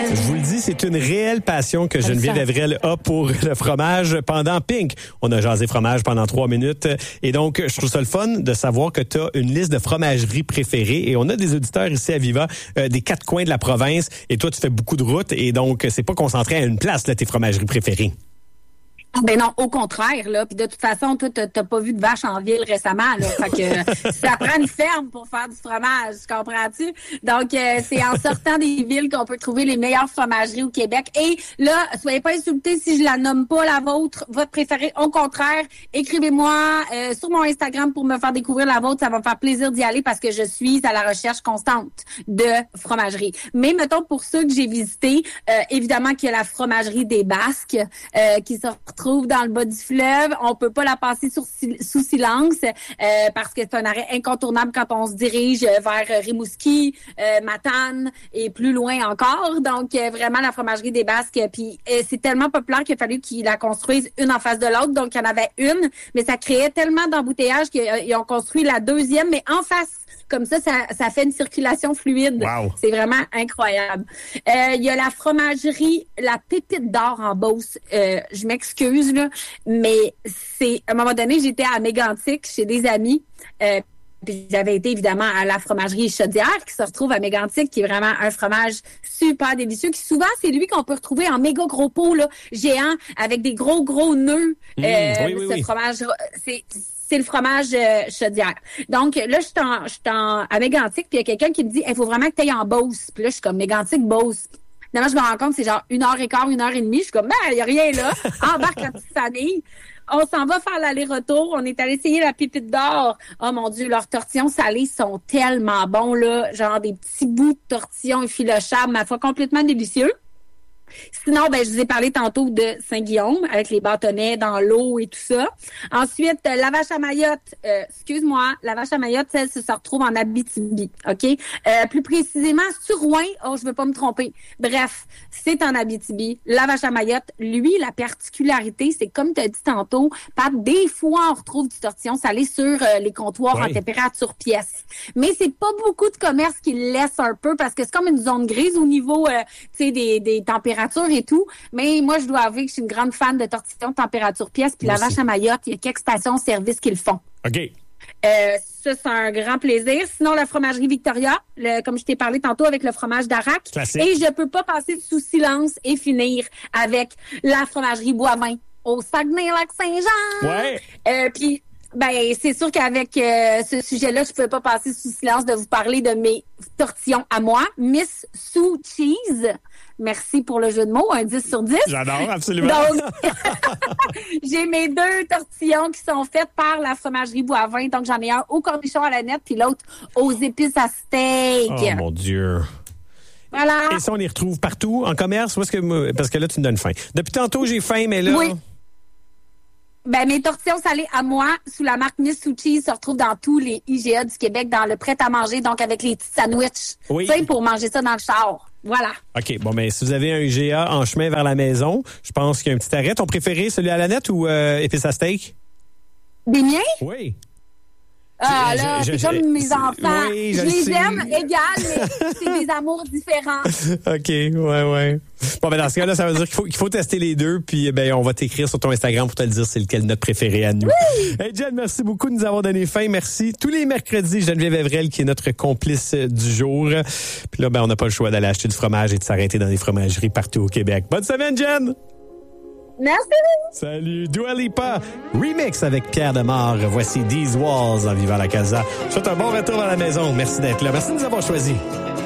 Noël. Je vous le dis, c'est une réelle passion que Geneviève Evrel a pour le fromage pendant Pink. On a jasé fromage pendant 3 minutes. Et donc, je trouve ça le fun de savoir que tu as une liste de fromageries préférées. Et on a des auditeurs ici à Viva, des 4 coins de la province. Et toi, tu fais beaucoup de routes. Et donc, c'est pas concentré à une place, là, tes fromageries préférées. Ben non, au contraire, là. Puis de toute façon, toi, t'as pas vu de vache en ville récemment, là. Fait que ça prend une ferme pour faire du fromage, comprends-tu? Donc, c'est en sortant des villes qu'on peut trouver les meilleures fromageries au Québec. Et là, soyez pas insultés si je la nomme pas la vôtre, votre préférée. Au contraire, écrivez-moi sur mon Instagram pour me faire découvrir la vôtre. Ça va me faire plaisir d'y aller parce que je suis à la recherche constante de fromagerie. Mais mettons, pour ceux que j'ai visités, évidemment qu'il y a la fromagerie des Basques qui se retrouve dans le bas du fleuve. On peut pas la passer sous silence parce que c'est un arrêt incontournable quand on se dirige vers Rimouski, Matane et plus loin encore. Donc, vraiment, la fromagerie des Basques. Puis, c'est tellement populaire qu'il a fallu qu'ils la construisent une en face de l'autre. Donc, il y en avait une, mais ça créait tellement d'embouteillages qu'ils ont construit la deuxième, mais en face. Comme ça fait une circulation fluide. Wow. C'est vraiment incroyable. Il y a la fromagerie, la Pépite d'Or en Beauce. Je m'excuse, là, mais à un moment donné, j'étais à Mégantic chez des amis. Puis j'avais été évidemment à la fromagerie Chaudière qui se retrouve à Mégantic, qui est vraiment un fromage super délicieux, qui souvent c'est lui qu'on peut retrouver en méga gros pot là, géant avec des gros nœuds. Oui. Fromage, c'est le fromage Chaudière. Donc là, je suis à Mégantic, puis il y a quelqu'un qui me dit, il faut vraiment que tu ailles en Beauce. Puis là, je suis comme Mégantic, Beauce. Finalement, je me rends compte, c'est genre 1h15, 1h30. Je suis comme, il n'y a rien là. Embarque la petite famille. On s'en va faire l'aller-retour. On est allé essayer la Pépite d'Or. Oh mon Dieu, leurs tortillons salés sont tellement bons, là. Genre des petits bouts de tortillons effilochables, ma foi, complètement délicieux. Sinon, je vous ai parlé tantôt de Saint-Guillaume avec les bâtonnets dans l'eau et tout ça. Ensuite, la vache à Mayotte. La vache à Mayotte, celle se retrouve en Abitibi, OK? Plus précisément, sur Rouen. Oh, je veux pas me tromper. Bref, c'est en Abitibi. La vache à Mayotte, lui, la particularité, c'est comme tu as dit tantôt, Pat, des fois, on retrouve du tortillon salé sur les comptoirs en température pièce. Mais c'est pas beaucoup de commerces qui le laissent un peu parce que c'est comme une zone grise au niveau, des températures et tout, mais moi, je dois avouer que je suis une grande fan de tortillons température pièce, puis la vache à Mayotte, il y a quelques stations-service qui le font. OK. Ça, c'est un grand plaisir. Sinon, la fromagerie Victoria, comme je t'ai parlé tantôt avec le fromage d'Arac. Classique. Et je peux pas passer sous silence et finir avec la fromagerie Boivin au Saguenay-Lac-Saint-Jean. Ouais. Puis, c'est sûr qu'avec ce sujet-là, je ne pouvais pas passer sous silence de vous parler de mes tortillons à moi. Miss Sue Cheese. Merci pour le jeu de mots, un 10 sur 10. J'adore, absolument. Donc, j'ai mes 2 tortillons qui sont faits par la fromagerie Boivin. Donc, j'en ai un au cornichon à la nette, puis l'autre aux épices à steak. Oh, mon Dieu. Voilà. Et ça, on les retrouve partout, en commerce? Parce que là, tu me donnes faim. Depuis tantôt, j'ai faim, mais là... Oui. Mes tortillons salés à moi, sous la marque Miss Sue Cheese, se retrouvent dans tous les IGA du Québec, dans le prêt-à-manger, donc avec les petits sandwichs. Oui. Tu sais, pour manger ça dans le char. Voilà. OK. Bon, si vous avez un IGA en chemin vers la maison, je pense qu'il y a un petit arrêt. Ton préféré, celui à la nette ou épices à steak? Des miens? Oui. Ah là, c'est comme mes enfants. Oui, je les sais. aime égal, mais c'est des amours différents. OK, ouais. Bon, dans ce cas-là, ça veut dire qu'il faut tester les deux, puis on va t'écrire sur ton Instagram pour te le dire c'est lequel notre préféré à nous. Oui! Hey Jen, merci beaucoup de nous avoir donné faim. Merci. Tous les mercredis, Geneviève Evrel qui est notre complice du jour. Puis là, on n'a pas le choix d'aller acheter du fromage et de s'arrêter dans des fromageries partout au Québec. Bonne semaine, Jen! Merci. Salut, Dua Lipa, remix avec Pierre Demar. Voici These Walls en vivant la casa. Je vous souhaite un bon retour à la maison. Merci d'être là. Merci de nous avoir choisis.